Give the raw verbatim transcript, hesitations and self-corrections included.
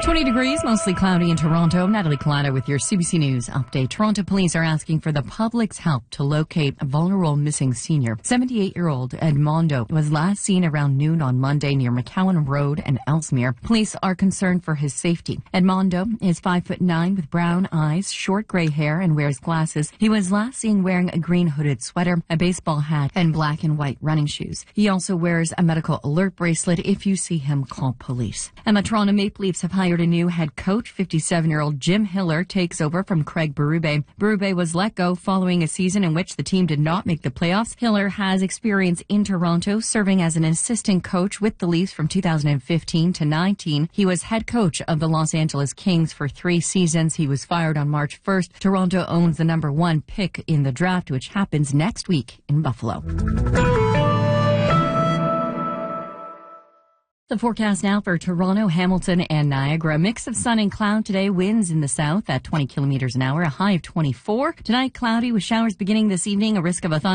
twenty degrees, mostly cloudy in Toronto. Natalie Collada with your C B C News update. Toronto police are asking for the public's help to locate a vulnerable missing senior. seventy-eight-year-old Edmondo was last seen around noon on Monday near McCowan Road and Ellesmere. Police are concerned for his safety. Edmondo is five foot nine with brown eyes, short gray hair, and wears glasses. He was last seen wearing a green hooded sweater, a baseball hat, and black and white running shoes. He also wears a medical alert bracelet. If you see him, call police. And the Toronto Maple Leafs have hired a new head coach. fifty-seven-year-old Jim Hiller takes over from Craig Berube. Berube was let go following a season in which the team did not make the playoffs. Hiller has experience in Toronto, serving as an assistant coach with the Leafs from two thousand fifteen to nineteen. He was head coach of the Los Angeles Kings for three seasons. He was fired on March first. Toronto owns the number one pick in the draft, which happens next week in Buffalo. The forecast now for Toronto, Hamilton, and Niagara. A mix of sun and cloud today. Winds in the south at twenty kilometers an hour, a high of twenty-four. Tonight, cloudy with showers beginning this evening, a risk of a thunderstorm.